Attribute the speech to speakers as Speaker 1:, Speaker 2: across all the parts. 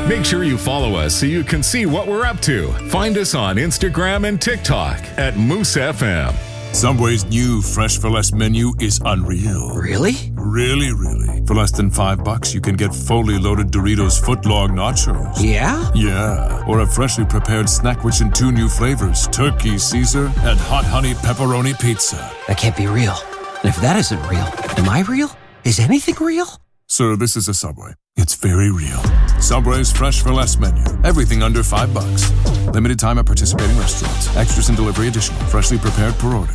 Speaker 1: Make sure you follow us so you can see what we're up to. Find us on Instagram and TikTok at Moose FM.
Speaker 2: Subway's new Fresh for Less menu is unreal.
Speaker 3: Really?
Speaker 2: Really, really. For less than $5, you can get fully loaded Doritos footlong nachos.
Speaker 3: Yeah?
Speaker 2: Yeah. Or a freshly prepared snack which in 2 new flavors, turkey Caesar and hot honey pepperoni pizza.
Speaker 3: That can't be real. And if that isn't real, am I real? Is anything real?
Speaker 2: Sir, this is a Subway. It's very real. Subway's Fresh for Less menu. Everything under $5. Limited time at participating restaurants. Extras and delivery additional. Freshly prepared per order.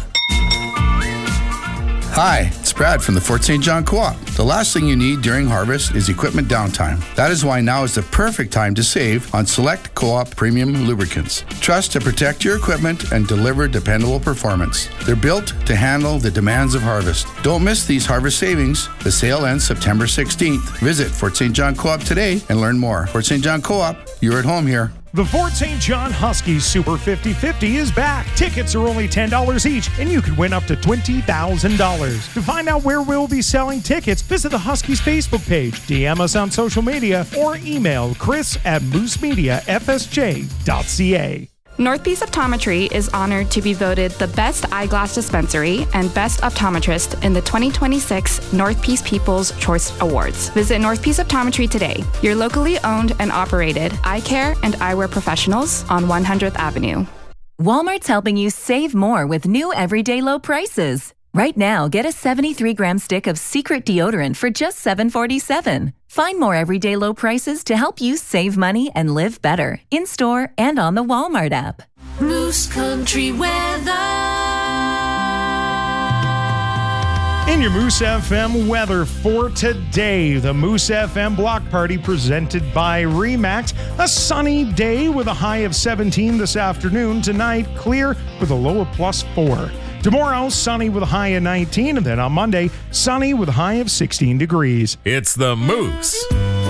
Speaker 4: Hi, it's Brad from the Fort St. John Co-op. The last thing you need during harvest is equipment downtime. That is why now is the perfect time to save on select Co-op premium lubricants. Trust to protect your equipment and deliver dependable performance. They're built to handle the demands of harvest. Don't miss these harvest savings. The sale ends September 16th. Visit Fort St. John Co-op today and learn more. Fort St. John Co-op, you're at home here.
Speaker 5: The Fort St. John Huskies Super 50-50 is back. Tickets are only $10 each, and you could win up to $20,000. To find out where we'll be selling tickets, visit the Huskies Facebook page, DM us on social media, or email chris@moosemediafsj.ca.
Speaker 6: North Peace Optometry is honored to be voted the best eyeglass dispensary and best optometrist in the 2026 North Peace People's Choice Awards. Visit North Peace Optometry today, your locally owned and operated eye care and eyewear professionals on 100th Avenue.
Speaker 7: Walmart's helping you save more with new everyday low prices. Right now, get a 73-gram stick of Secret deodorant for just $7.47. Find more everyday low prices to help you save money and live better in-store and on the Walmart app.
Speaker 8: Moose Country weather.
Speaker 5: In your Moose FM weather for today, the Moose FM Block Party presented by RE/MAX. A sunny day with a high of 17 this afternoon. Tonight, clear with a low of +4. Tomorrow, sunny with a high of 19, and then on Monday, sunny with a high of 16 degrees.
Speaker 1: It's the Moose.